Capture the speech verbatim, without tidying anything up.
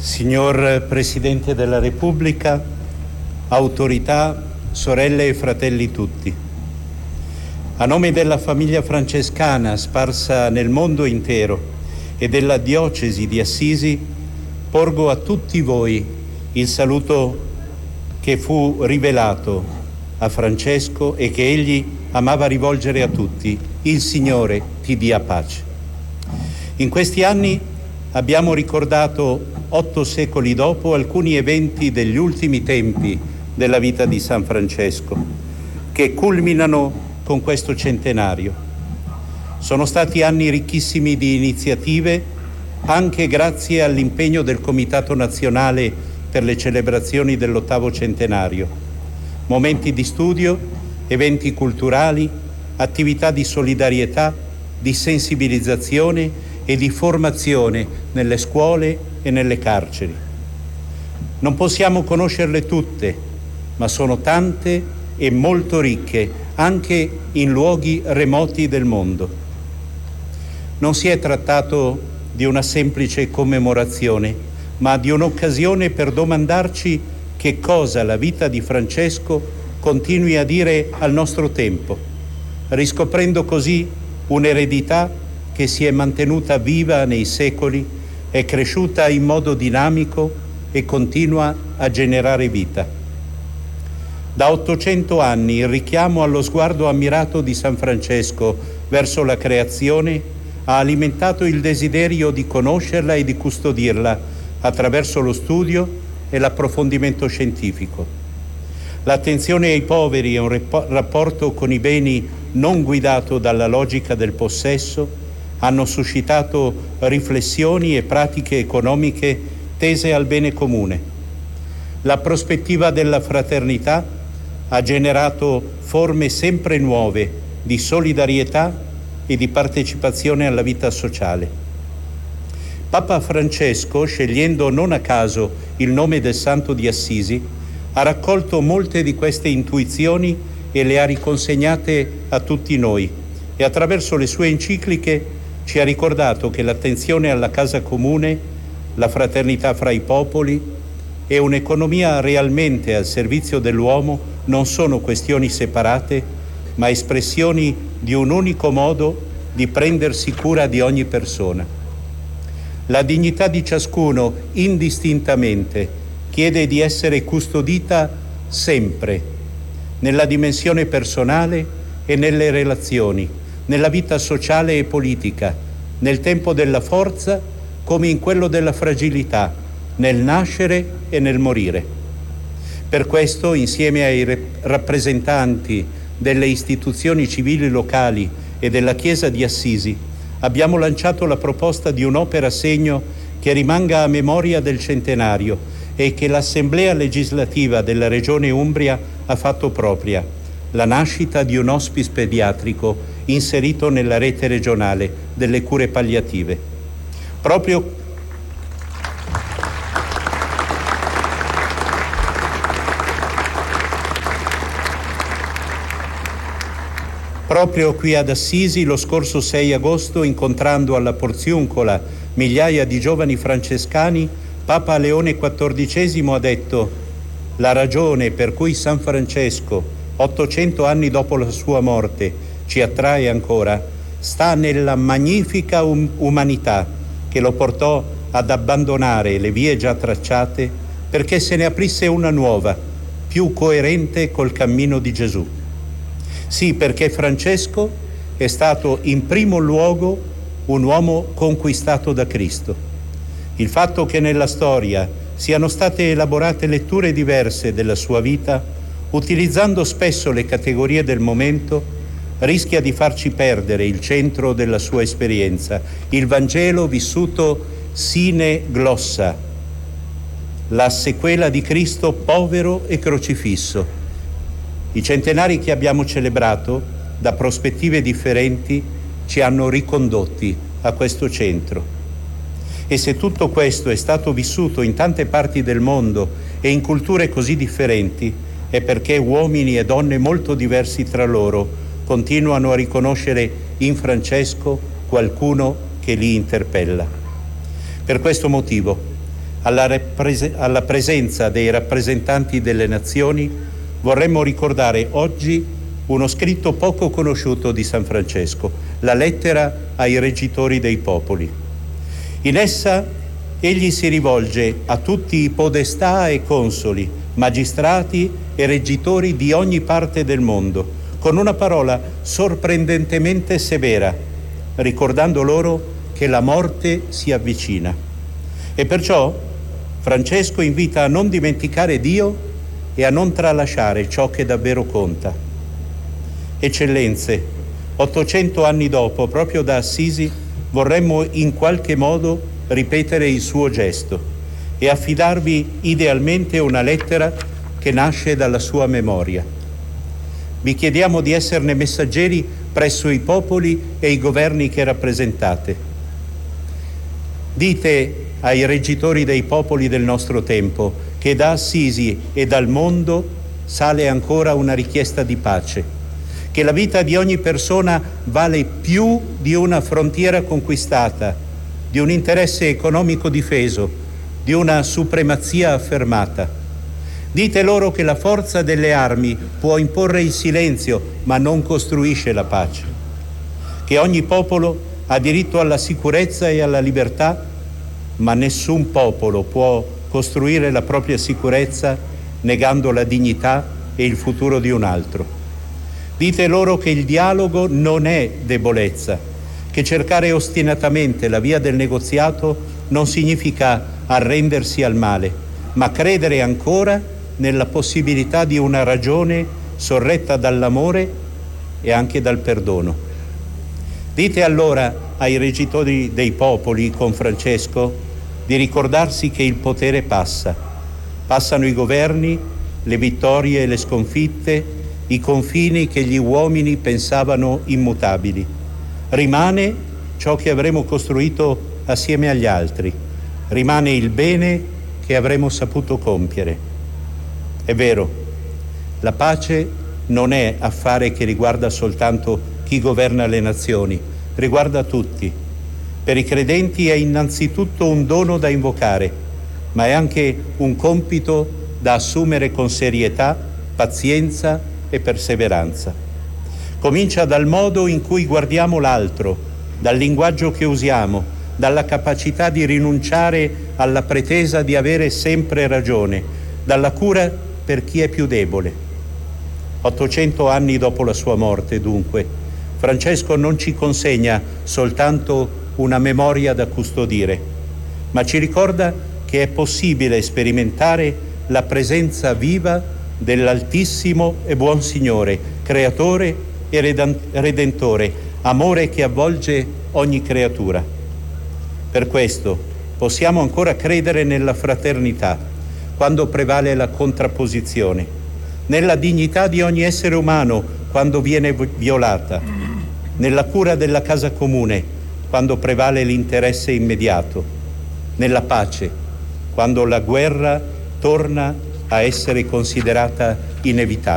Signor Presidente della Repubblica, autorità, sorelle e fratelli tutti, a nome della famiglia francescana sparsa nel mondo intero e della diocesi di Assisi, porgo a tutti voi il saluto che fu rivelato a Francesco e che egli amava rivolgere a tutti: il Signore ti dia pace. In questi anni abbiamo ricordato, otto secoli dopo, alcuni eventi degli ultimi tempi della vita di San Francesco, che culminano con questo centenario. Sono stati anni ricchissimi di iniziative, anche grazie all'impegno del Comitato Nazionale per le celebrazioni dell'ottavo centenario. Momenti di studio, eventi culturali, attività di solidarietà, di sensibilizzazione e di formazione nelle scuole e nelle carceri. Non possiamo conoscerle tutte, ma sono tante e molto ricche, anche in luoghi remoti del mondo. Non si è trattato di una semplice commemorazione, ma di un'occasione per domandarci che cosa la vita di Francesco continui a dire al nostro tempo, riscoprendo così un'eredità che si è mantenuta viva nei secoli, è cresciuta in modo dinamico e continua a generare vita. Da ottocento anni il richiamo allo sguardo ammirato di San Francesco verso la creazione ha alimentato il desiderio di conoscerla e di custodirla attraverso lo studio e l'approfondimento scientifico. L'attenzione ai poveri è un rapporto con i beni non guidato dalla logica del possesso, hanno suscitato riflessioni e pratiche economiche tese al bene comune. La prospettiva della fraternità ha generato forme sempre nuove di solidarietà e di partecipazione alla vita sociale. Papa Francesco, scegliendo non a caso il nome del Santo di Assisi, ha raccolto molte di queste intuizioni e le ha riconsegnate a tutti noi, e attraverso le sue encicliche ci ha ricordato che l'attenzione alla casa comune, la fraternità fra i popoli e un'economia realmente al servizio dell'uomo non sono questioni separate, ma espressioni di un unico modo di prendersi cura di ogni persona. La dignità di ciascuno, indistintamente, chiede di essere custodita sempre, nella dimensione personale e nelle relazioni, nella vita sociale e politica, nel tempo della forza come in quello della fragilità, nel nascere e nel morire. Per questo, insieme ai rappresentanti delle istituzioni civili locali e della Chiesa di Assisi, abbiamo lanciato la proposta di un'opera segno che rimanga a memoria del centenario e che l'Assemblea legislativa della Regione Umbria ha fatto propria: la nascita di un hospice pediatrico inserito nella rete regionale delle cure palliative. Proprio Proprio qui ad Assisi, lo scorso sei agosto, incontrando alla Porziuncola migliaia di giovani francescani, Papa Leone quattordicesimo ha detto: la ragione per cui San Francesco, ottocento anni dopo la sua morte, ci attrae ancora, sta nella magnifica um- umanità che lo portò ad abbandonare le vie già tracciate perché se ne aprisse una nuova, più coerente col cammino di Gesù. Sì, perché Francesco è stato in primo luogo un uomo conquistato da Cristo. Il fatto che nella storia siano state elaborate letture diverse della sua vita, utilizzando spesso le categorie del momento, rischia di farci perdere il centro della sua esperienza, il Vangelo vissuto sine glossa, la sequela di Cristo povero e crocifisso. I centenari che abbiamo celebrato, da prospettive differenti, ci hanno ricondotti a questo centro. E se tutto questo è stato vissuto in tante parti del mondo e in culture così differenti, è perché uomini e donne molto diversi tra loro continuano a riconoscere in Francesco qualcuno che li interpella. Per questo motivo alla, repres- alla presenza dei rappresentanti delle nazioni, vorremmo ricordare oggi uno scritto poco conosciuto di San Francesco, la lettera ai reggitori dei popoli. In essa egli si rivolge a tutti i podestà e consoli, magistrati e reggitori di ogni parte del mondo, con una parola sorprendentemente severa, ricordando loro che la morte si avvicina. E perciò Francesco invita a non dimenticare Dio e a non tralasciare ciò che davvero conta. Eccellenze, ottocento anni dopo, proprio da Assisi, vorremmo in qualche modo ripetere il suo gesto e affidarvi idealmente una lettera che nasce dalla sua memoria. Vi chiediamo di esserne messaggeri presso i popoli e i governi che rappresentate. Dite ai reggitori dei popoli del nostro tempo che da Assisi e dal mondo sale ancora una richiesta di pace, che la vita di ogni persona vale più di una frontiera conquistata, di un interesse economico difeso, di una supremazia affermata. Dite loro che la forza delle armi può imporre il silenzio, ma non costruisce la pace. Che ogni popolo ha diritto alla sicurezza e alla libertà, ma nessun popolo può costruire la propria sicurezza negando la dignità e il futuro di un altro. Dite loro che il dialogo non è debolezza, che cercare ostinatamente la via del negoziato non significa arrendersi al male, ma credere ancora nella possibilità di una ragione sorretta dall'amore e anche dal perdono. Dite allora ai reggitori dei popoli, con Francesco, di ricordarsi che il potere passa. Passano i governi, le vittorie e le sconfitte, i confini che gli uomini pensavano immutabili. Rimane ciò che avremo costruito assieme agli altri. Rimane il bene che avremo saputo compiere. È vero, la pace non è affare che riguarda soltanto chi governa le nazioni, riguarda tutti. Per i credenti è innanzitutto un dono da invocare, ma è anche un compito da assumere con serietà, pazienza e perseveranza. Comincia dal modo in cui guardiamo l'altro, dal linguaggio che usiamo, dalla capacità di rinunciare alla pretesa di avere sempre ragione, dalla cura per chi è più debole. Ottocento anni dopo la sua morte, dunque, Francesco non ci consegna soltanto una memoria da custodire, ma ci ricorda che è possibile sperimentare la presenza viva dell'Altissimo e Buon Signore, Creatore e Redentore, amore che avvolge ogni creatura. Per questo possiamo ancora credere nella fraternità, quando prevale la contrapposizione, nella dignità di ogni essere umano quando viene violata, nella cura della casa comune quando prevale l'interesse immediato, nella pace quando la guerra torna a essere considerata inevitabile.